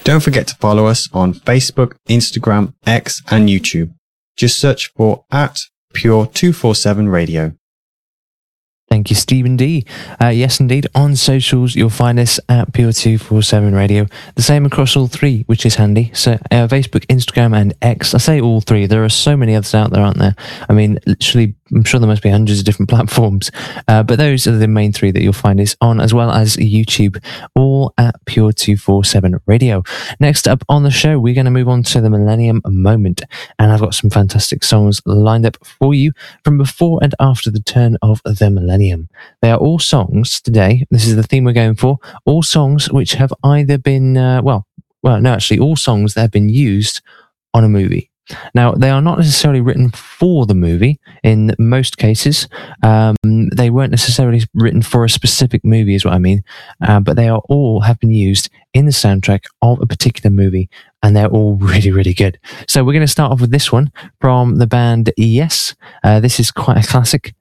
Don't forget to follow us on Facebook, Instagram, X, and YouTube. Just search for @Pure247 Radio. Thank you, Stephen D. Yes, indeed. On socials, you'll find us at Pure247 Radio. The same across all three, which is handy. So Facebook, Instagram, and X. I say all three. There are so many others out there, aren't there? I mean, literally, I'm sure there must be hundreds of different platforms. But those are the main three that you'll find us on, as well as YouTube, all at Pure247 Radio. Next up on the show, we're going to move on to the Millennium Moment. And I've got some fantastic songs lined up for you from before and after the turn of the millennium. They are all songs today. This is the theme we're going for. All songs which have either been, all songs that have been used on a movie. Now, they are not necessarily written for the movie in most cases. They weren't necessarily written for a specific movie, is what I mean. But they have been used in the soundtrack of a particular movie, and they're all really, really good. So we're going to start off with this one from the band Yes. This is quite a classic,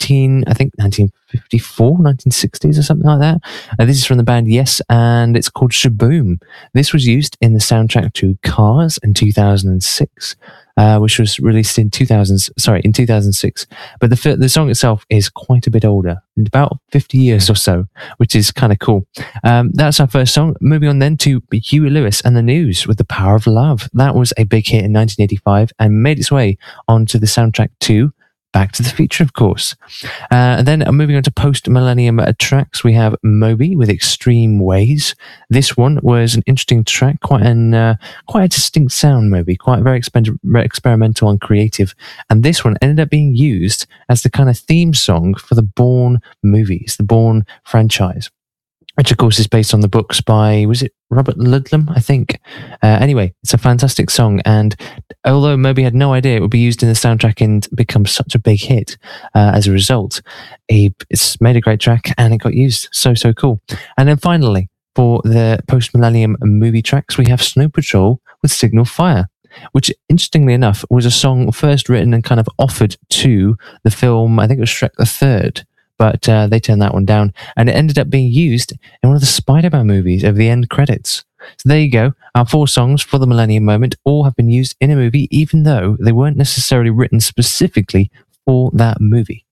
1954, 1960s or something like that. This is from the band Yes, and it's called Shaboom. This was used in the soundtrack to Cars in 2006, which was released in 2006. But the song itself is quite a bit older, about 50 years or so, which is kind of cool. That's our first song. Moving on then to Huey Lewis and the News with The Power of Love. That was a big hit in 1985 and made its way onto the soundtrack to Back to the Future, of course. And then moving on to post-millennium tracks, we have Moby with Extreme Ways. This one was an interesting track, quite a distinct sound, Moby, quite very experimental and creative. And this one ended up being used as the kind of theme song for the Bourne movies, the Bourne franchise, which of course is based on the books by, was it Robert Ludlum, I think? Anyway, it's a fantastic song, and although Moby had no idea it would be used in the soundtrack and become such a big hit as a result, it's made a great track and it got used. So cool. And then finally, for the post-millennium movie tracks, we have Snow Patrol with Signal Fire, which, interestingly enough, was a song first written and kind of offered to the film, I think it was Shrek the Third, but they turned that one down, and it ended up being used in one of the Spider-Man movies of the end credits. So there you go. Our 4 songs for the Millennium Moment all have been used in a movie, even though they weren't necessarily written specifically for that movie.